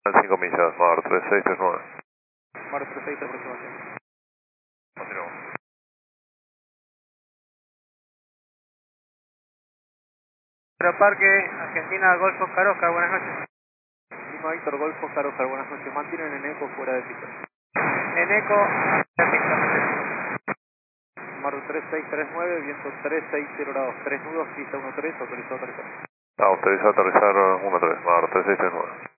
5 millas, Mar 3639. Mar 36, aproximación. Continuamos. Parque, Argentina, Golfo Oscar Oscar, buenas noches. Lima Víctor, Golfo Oscar Oscar, buenas noches. Mantienen en eco fuera de pista. En eco, hacia pista. Mar 3639, viento 360 grados, 3 nudos, pista 13, autorizado aterrizar. Autorizado aterrizar 13, Mar 3639.